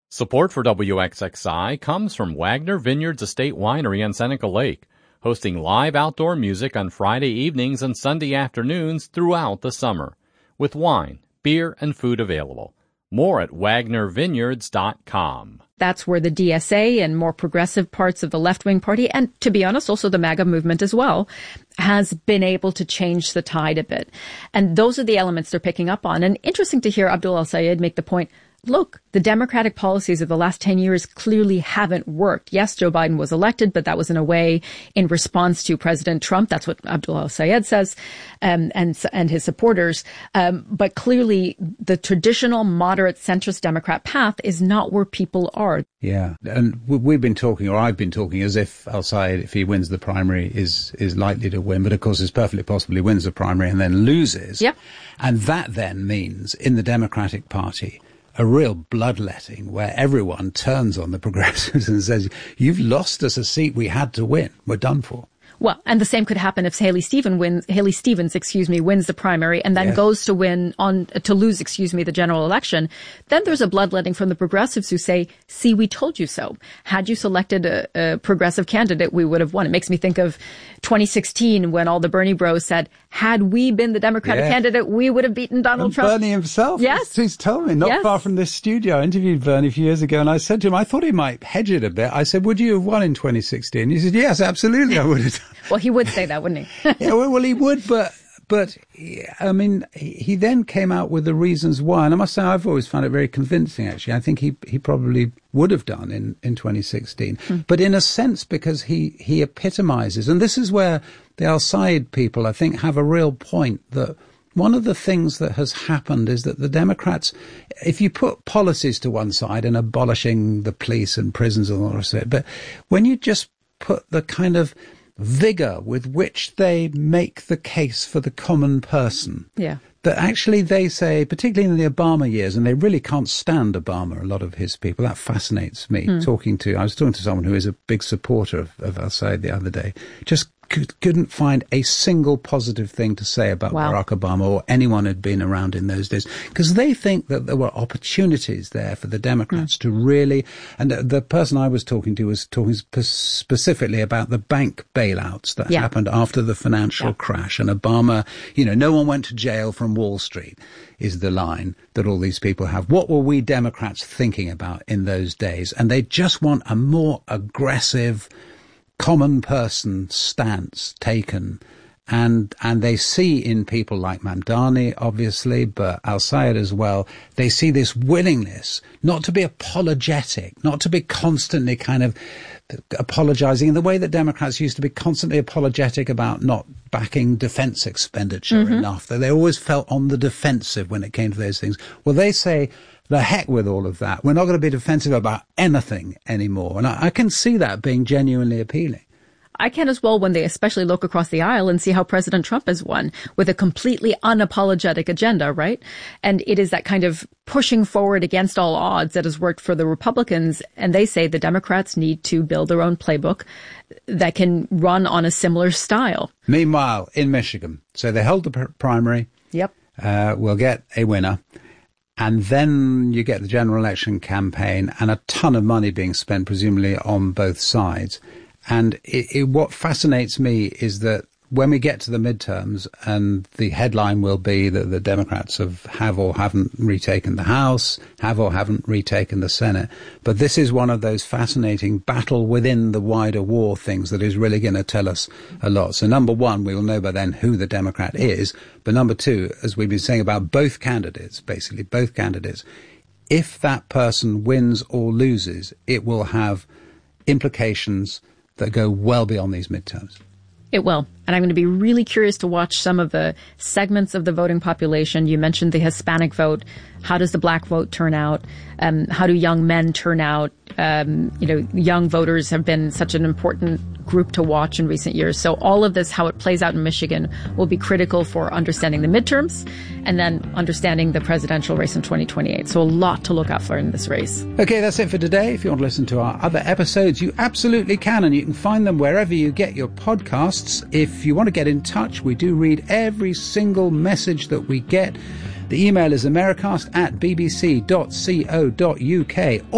Support for WXXI comes from Wagner Vineyards Estate Winery on Seneca Lake, hosting live outdoor music on Friday evenings and Sunday afternoons throughout the summer, with wine, beer, and food available. More at wagnervineyards.com. That's where the DSA and more progressive parts of the left-wing party, and to be honest, also the MAGA movement as well, has been able to change the tide a bit. And those are the elements they're picking up on. And interesting to hear Abdul El-Sayed make the point, look, the Democratic policies of the last 10 years clearly haven't worked. Yes, Joe Biden was elected, but that was in a way in response to President Trump. That's what Abdul El-Sayed says, and his supporters. But clearly the traditional moderate centrist Democrat path is not where people are. Yeah. And we've been talking, or I've been talking, as if El-Sayed, if he wins the primary, is likely to win. But of course, it's perfectly possible he wins the primary and then loses. Yep. And that then means in the Democratic Party, a real bloodletting where everyone turns on the progressives and says, you've lost us a seat we had to win. We're done for. Well, and the same could happen if Haley Stevens wins the primary and then goes to lose the general election. Then there's a bloodletting from the progressives who say, see, we told you so. Had you selected a progressive candidate, we would have won. It makes me think of 2016 when all the Bernie bros said, had we been the Democratic candidate, we would have beaten Donald Trump. Bernie himself. Yes. He's told me, not far from this studio. I interviewed Bernie a few years ago and I said to him, I thought he might hedge it a bit. I said, would you have won in 2016? He said, yes, absolutely, I would have. Well, he would say that, wouldn't he? Yeah, well, he would, but I mean, he then came out with the reasons why, and I must say I've always found it very convincing. Actually, I think he probably would have done in 2016, but in a sense because he epitomizes, and this is where the El-Sayed people I think have a real point, that one of the things that has happened is that the Democrats, if you put policies to one side and abolishing the police and prisons and all the rest of it, but when you just put the kind of vigor with which they make the case for the common person. Yeah. That actually they say, particularly in the Obama years, and they really can't stand Obama, a lot of his people, that fascinates me. I was talking to someone who is a big supporter of El-Sayed the other day, just couldn't find a single positive thing to say about Barack Obama or anyone who'd been around in those days, because they think that there were opportunities there for the Democrats to really, and the person I was talking to was talking specifically about the bank bailouts that happened after the financial crash, and Obama, no one went to jail from Wall Street is the line that all these people have. What were we Democrats thinking about in those days? And they just want a more aggressive common person stance taken, and they see in people like Mamdani, obviously, but El-Sayed as well, they see this willingness not to be apologetic, not to be constantly kind of apologizing in the way that Democrats used to be constantly apologetic about not backing defense expenditure enough, that they always felt on the defensive when it came to those things. Well, they say, the heck with all of that. We're not going to be defensive about anything anymore. And I can see that being genuinely appealing. I can as well when they especially look across the aisle and see how President Trump has won with a completely unapologetic agenda, right? And it is that kind of pushing forward against all odds that has worked for the Republicans. And they say the Democrats need to build their own playbook that can run on a similar style. Meanwhile, in Michigan, so they held the primary. Yep. We'll get a winner. And then you get the general election campaign and a ton of money being spent, presumably on both sides. And what fascinates me is that when we get to the midterms, and the headline will be that the Democrats have or haven't retaken the House, have or haven't retaken the Senate. But this is one of those fascinating battle within the wider war things that is really going to tell us a lot. So number one, we will know by then who the Democrat is. But number two, as we've been saying about both candidates, basically both candidates, if that person wins or loses, it will have implications that go well beyond these midterms. It will. And I'm going to be really curious to watch some of the segments of the voting population. You mentioned the Hispanic vote. How does the black vote turn out? How do young men turn out? Young voters have been such an important group to watch in recent years. So all of this, how it plays out in Michigan, will be critical for understanding the midterms and then understanding the presidential race in 2028. So a lot to look out for in this race. Okay, that's it for today. If you want to listen to our other episodes, you absolutely can, and you can find them wherever you get your podcasts. If you want to get in touch, we do read every single message that we get. The email is americast@bbc.co.uk.